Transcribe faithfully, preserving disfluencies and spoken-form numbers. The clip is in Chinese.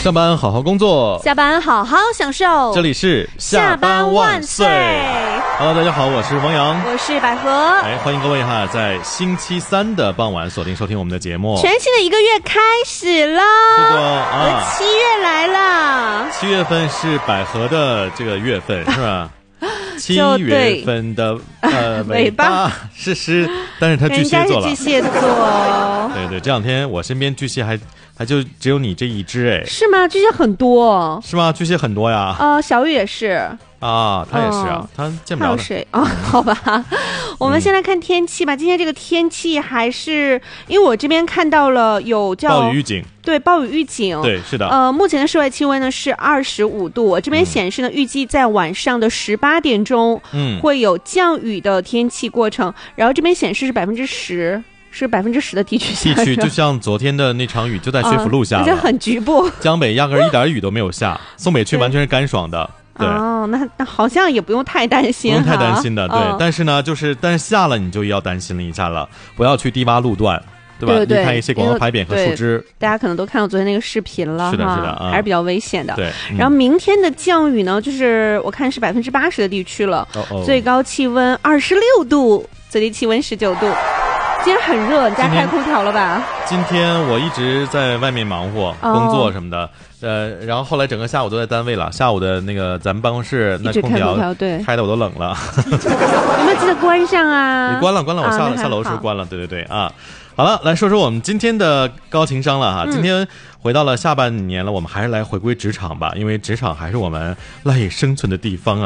上班好好工作， 下班好好享受。 这里是下班万岁。Hello， 大家好，我是王阳， 我是百合。 哎，欢迎各位哈，在星期三的傍晚锁定收听我们的节目。 全新的一个月开始了， 是的啊， 我的七月来了。 七月份是百合的这个月份，是吧？七月份的呃尾巴是狮，但是他巨蟹座了。 人家是巨蟹座。 对对，这两天我身边巨蟹还还就只有你这一只哎。 是吗？巨蟹很多。 是吗？巨蟹很多呀。 呃，小雨也是。 啊，他也是啊，哦、他见不着的。 还有谁啊、哦？好吧，我们先来看天气吧。嗯、今天这个天气还是，因为我这边看到了有叫暴雨预警， 对，暴雨预警， 对，是的。 呃，目前的室外气温呢是二十五度，我这边显示呢，预计在晚上的十八点钟，嗯，会有降雨的天气过程。然后这边显示是百分之十。是百分之十的地区下， 地区就像昨天的那场雨就在学府路下了， 而且、嗯、很局部。 江北压根一点雨都没有下，宋北区完全是干爽的。对哦，那那好像也不用太担心， 不用太担心的。对、 嗯， 但是呢，就是但是下了你就要担心了一下了，不要去低洼路段。对吧？ 对对对， 离开一些广告牌匾和树枝， 大家可能都看到昨天那个视频了， 是的，是的，啊、 还是比较危险的。 对， 嗯、然后明天的降雨呢，就是我看是百分之八十的地区了， 哦哦， 最高气温二十六度，最低气温十九度。今天很热，你家开空调了吧？ 今天我一直在外面忙活、哦、工作什么的，呃，然后后来整个下午都在单位了。下午的那个咱们办公室那空调对开的我都冷了， 有没有记得关上啊？ 你关了，关了，我下、啊、下楼时候关了。对对对啊，好了，来说说我们今天的高情商了哈。嗯、今天回到了下半年了，我们还是来回归职场吧，因为职场还是我们赖以生存的地方啊。